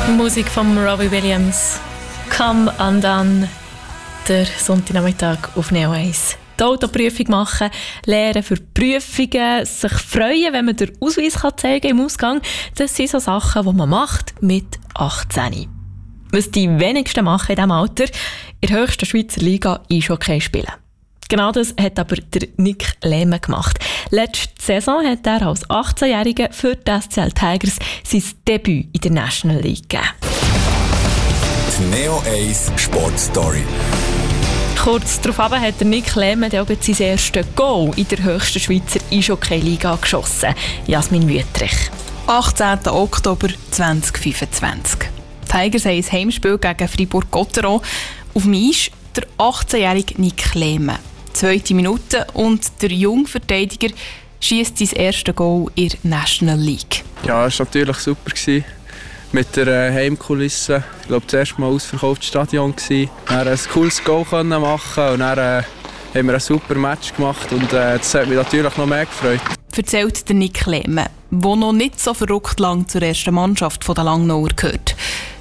Musik von Robbie Williams. Come Undone. Der Sonntagnachmittag auf Neo 1. Die Autoprüfung machen, lernen für Prüfungen, sich freuen, wenn man den Ausweis zeigen kann im Ausgang. Das sind so Sachen, die man macht mit 18. Was die wenigsten machen in diesem Alter, in der höchsten Schweizer Liga Eishockey spielen. Genau das hat aber der Nick Lehmann gemacht. Letzte Saison hat er als 18-Jähriger für die SCL Tigers sein Debüt in der National League gegeben. Die Neo 1 Sport Story. Kurz darauf hat der Nick Lehmann auch sein erstes Goal in der höchsten Schweizer Eishockey-Liga geschossen. Jasmin Wüttrich. 18. Oktober 2025. Die Tigers haben ein Heimspiel gegen Fribourg-Gotteron. Auf dem Eis der 18-jährige Nick Lehmann. 2. Minute und der junge Verteidiger schießt sein erstes Goal in der National League. Ja, es war natürlich super. Mit der Heimkulisse. Ich glaube, das erste Mal ausverkauftes Stadion. Dann ein cooles Goal machen und dann haben wir ein super Match gemacht. Und das hat mich natürlich noch mehr gefreut. Erzählt der Nick Lehmann, der noch nicht so verrückt lang zur ersten Mannschaft der Langnauer gehört.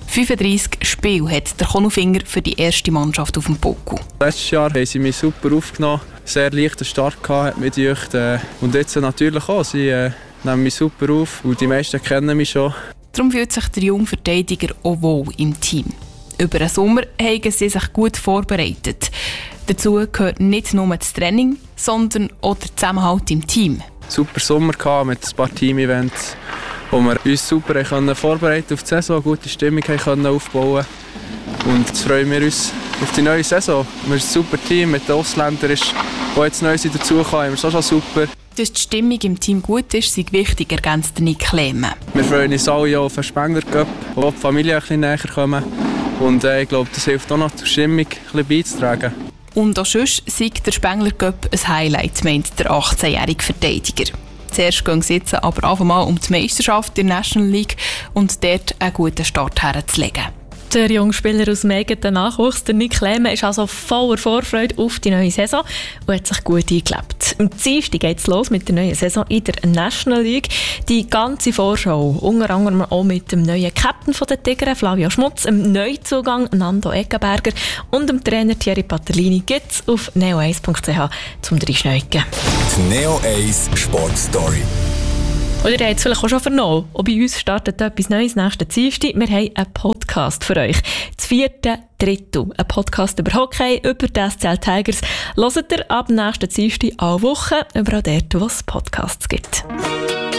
35 Spiele hat der Konolfinger für die erste Mannschaft auf dem Buckel. Letztes Jahr haben sie mich super aufgenommen, sehr leichten Start gehabt mit Jücht. Und jetzt natürlich auch. Sie nehmen mich super auf und die meisten kennen mich schon. Darum fühlt sich der junge Verteidiger auch wohl im Team. Über den Sommer haben sie sich gut vorbereitet. Dazu gehört nicht nur das Training, sondern auch der Zusammenhalt im Team. Super Sommer gehabt mit ein paar Team-Events, wo wir uns super vorbereiten auf die Saison, eine gute Stimmung aufbauen können. Und jetzt freuen wir uns auf die neue Saison. Wir sind ein super Team mit den Ausländern, die jetzt neu dazukommen, haben wir so schon super. Dass die Stimmung im Team gut ist, sei wichtig, ergänzt Nick Lehmann. Wir freuen uns alle auf den Spengler Cup, wo die Familie ein bisschen näher kommen. Und ich glaube, das hilft auch noch, die Stimmung ein bisschen beizutragen. Und auch sonst sei der Spengler Cup ein Highlight, meint der 18-jährige Verteidiger. Zuerst gehen sie jetzt aber einfach mal um die Meisterschaft in der National League und dort einen guten Start herzulegen. Der junge Spieler aus dem eigenen Nachwuchs, der Nick Lehmann, ist also voller Vorfreude auf die neue Saison und hat sich gut eingelebt. Am Dienstag geht es los mit der neuen Saison in der National League. Die ganze Vorschau, unter anderem auch mit dem neuen Captain der Tigre, Flavio Schmutz, dem Neuzugang Nando Eggenberger und dem Trainer Thierry Patterlini, gibt es auf neo1.ch zum Reinschneiden. Die Neo 1 Sport Story. Oder ihr habt es vielleicht auch schon vernommen. Auch bei uns startet etwas Neues nächsten Dienstag. Wir haben einen Podcast für euch. Das 4. Drittel. Ein Podcast über Hockey, über die SCL Tigers. Hört ihr ab nächsten Dienstag alle Woche, überall dort, wo es Podcasts gibt.